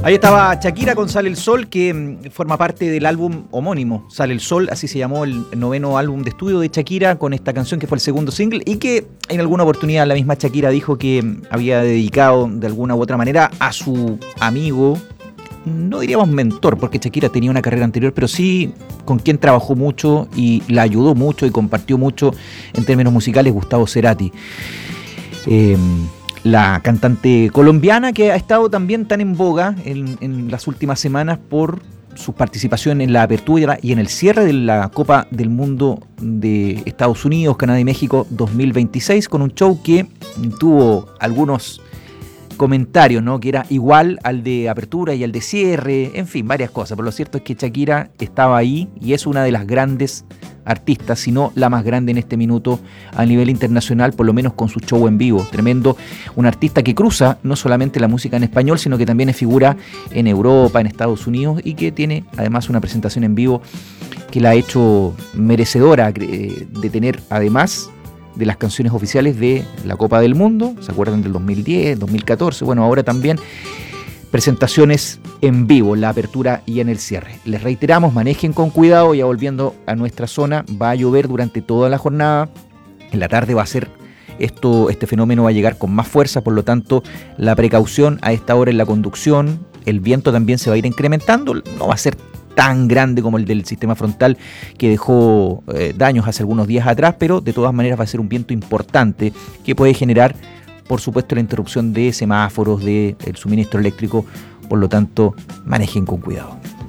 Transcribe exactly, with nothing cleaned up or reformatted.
Ahí estaba Shakira con Sale el Sol, que mm, forma parte del álbum homónimo, Sale el Sol, así se llamó el noveno álbum de estudio de Shakira, con esta canción que fue el segundo single y que en alguna oportunidad la misma Shakira dijo que mm, había dedicado de alguna u otra manera a su amigo, no diríamos mentor, porque Shakira tenía una carrera anterior, pero sí con quien trabajó mucho y la ayudó mucho y compartió mucho en términos musicales, Gustavo Cerati. Eh, La cantante colombiana que ha estado también tan en boga en, en las últimas semanas por su participación en la apertura y en el cierre de la Copa del Mundo de Estados Unidos, Canadá y México dos mil veintiséis, con un show que tuvo algunos comentarios, ¿no? Que era igual al de apertura y al de cierre, en fin, varias cosas. Pero lo cierto es que Shakira estaba ahí y es una de las grandes artistas, si no la más grande en este minuto a nivel internacional, por lo menos con su show en vivo. Tremendo, un artista que cruza no solamente la música en español, sino que también es figura en Europa, en Estados Unidos, y que tiene además una presentación en vivo que la ha hecho merecedora de tener, además de las canciones oficiales de la Copa del Mundo, ¿se acuerdan del dos mil diez, dos mil catorce? Bueno, ahora también presentaciones en vivo, la apertura y en el cierre. Les reiteramos, manejen con cuidado, ya volviendo a nuestra zona, va a llover durante toda la jornada, en la tarde va a ser esto, este fenómeno va a llegar con más fuerza, por lo tanto la precaución a esta hora en la conducción, el viento también se va a ir incrementando, no va a ser tan grande como el del sistema frontal que dejó eh, daños hace algunos días atrás, pero de todas maneras va a ser un viento importante que puede generar, por supuesto, la interrupción de semáforos, del suministro eléctrico. Por lo tanto, manejen con cuidado.